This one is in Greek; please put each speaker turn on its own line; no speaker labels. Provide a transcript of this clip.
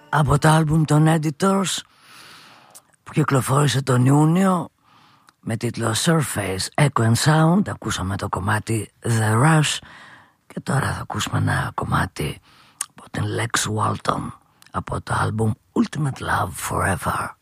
Από το άλμπουμ των Editors που κυκλοφόρησε τον Ιούνιο με τίτλο Surface Echo and Sound, ακούσαμε το κομμάτι The Rush και τώρα θα ακούσουμε ένα κομμάτι από την Lex Walton από το άλμπουμ Ultimate Love Forever.